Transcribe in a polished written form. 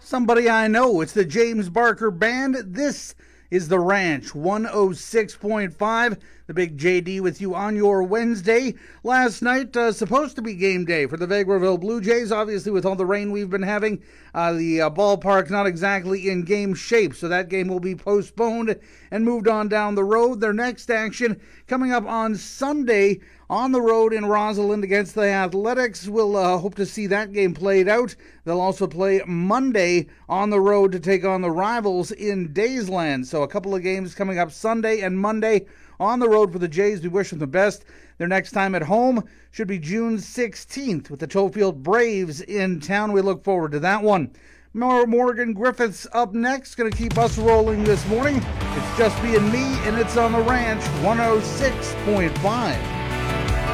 Somebody I know. It's the James Barker Band. This is The Ranch 106.5. The big JD with you on your Wednesday. Last night, supposed to be game day for the Vegreville Blue Jays. Obviously, with all the rain we've been having, the ballpark not exactly in game shape. So that game will be postponed and moved on down the road. Their next action coming up on Sunday on the road in Rosalind against the Athletics. We'll hope to see that game played out. They'll also play Monday on the road to take on the Rivals in Daysland. So a couple of games coming up Sunday and Monday on the road for the Jays. We wish them the best. Their next time at home should be June 16th with the Tofield Braves in town. We look forward to that one. Morgan Griffiths up next, going to keep us rolling this morning. It's Just Being Me, and it's on The Ranch 106.5.